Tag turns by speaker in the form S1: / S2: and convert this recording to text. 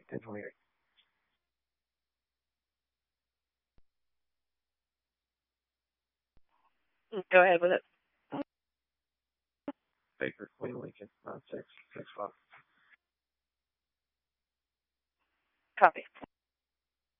S1: 10:28.
S2: Go ahead with it.
S1: Baker, Queen Lincoln, 6 o'clock.
S2: Copy.